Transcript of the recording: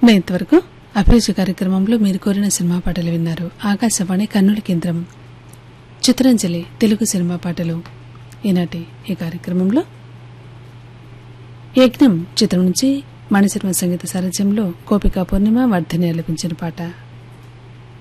మే ఇంతవరకు అభిరుచి కార్యక్రమంలో మీరు కోరిన సినిమా పాటలు విన్నారు. ఆకాశవాణి కర్నూలు కేంద్రం చిత్రాంజలి తెలుగు సినిమా పాటలు. ఈనాటి ఈ కార్యక్రమంలో యజ్ఞం చిత్రం నుంచి మణిశర్మ సంగీత సారథ్యంలో గోపికా పూర్ణిమ వర్ధని ఆలపించిన పాట.